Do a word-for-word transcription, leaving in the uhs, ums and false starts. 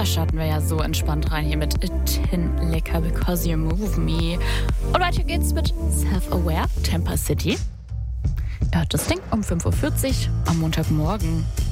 Da starten wir ja so entspannt rein hier mit Tin Liquor Because You Move Me. Und weiter geht's mit Self-Aware, Tampa City. Ihr hört das Ding um fünf Uhr vierzig am Montagmorgen.